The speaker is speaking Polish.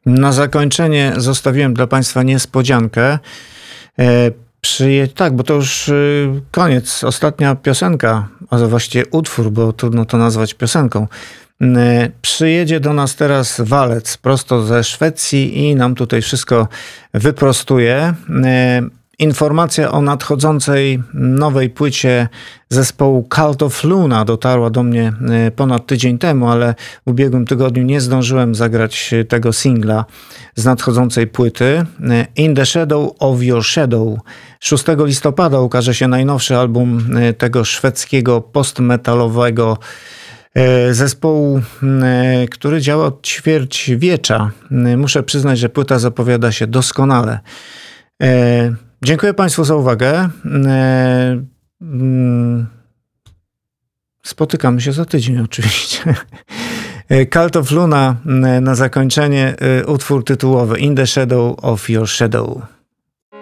Na zakończenie zostawiłem dla Państwa niespodziankę. Tak, bo to już koniec, ostatnia piosenka, a właściwie utwór, bo trudno to nazwać piosenką. Przyjedzie do nas teraz walec prosto ze Szwecji i nam tutaj wszystko wyprostuje. Informacja o nadchodzącej nowej płycie zespołu Cult of Luna dotarła do mnie ponad tydzień temu, ale w ubiegłym tygodniu nie zdążyłem zagrać tego singla z nadchodzącej płyty. In the Shadow of Your Shadow. 6 listopada ukaże się najnowszy album tego szwedzkiego postmetalowego zespołu, który działa od ćwierćwiecza. Muszę przyznać, że płyta zapowiada się doskonale. Dziękuję Państwu za uwagę. Spotykamy się za tydzień oczywiście. Cult of Luna na zakończenie, utwór tytułowy In the Shadow of Your Shadow.